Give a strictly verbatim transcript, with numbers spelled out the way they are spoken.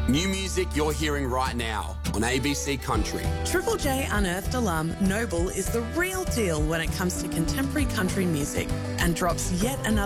New music you're hearing right now on A B C Country. Triple J Unearthed alum Noble is the real deal when it comes to contemporary country music and drops yet another